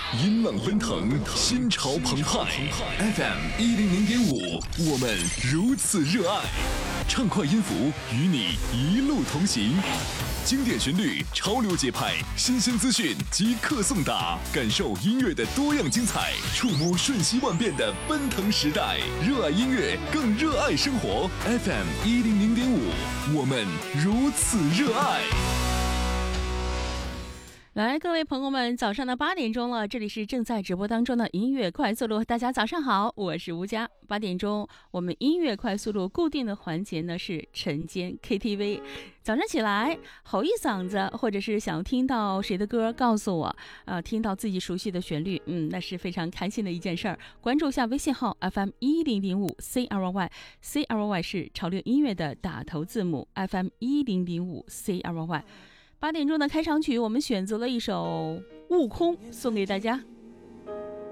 音浪奔腾，心潮澎湃。FM100.5，我们如此热爱。畅快音符与你一路同行，经典旋律，潮流节拍，新鲜资讯即刻送达，感受音乐的多样精彩，触摸瞬息万变的奔腾时代。热爱音乐，更热爱生活。FM100.5，我们如此热爱。 来，各位朋友们，早上的8点钟了，这里是正在直播当中的音乐快速路，大家早上好，我是吴佳。8点钟，我们音乐快速路固定的环节呢是晨间 KTV。早上起来吼一嗓子，或者是想要听到谁的歌，告诉我，听到自己熟悉的旋律，那是非常开心的一件事儿。关注一下微信号 FM100.5 CRY 是潮流音乐的打头字母 FM100.5 CRY。8点钟的开场曲，我们选择了一首《悟空》送给大家。